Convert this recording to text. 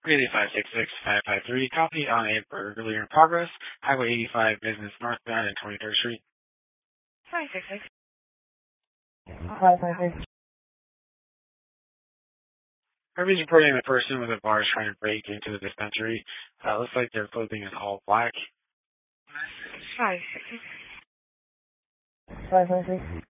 Greeley 566-553, copy on a burglary in progress, Highway 85 Business northbound and 23rd Street. 566. 556. Everybody's reporting the person with a bar is trying to break into the dispensary. Looks like their clothing is all black. 566. 556.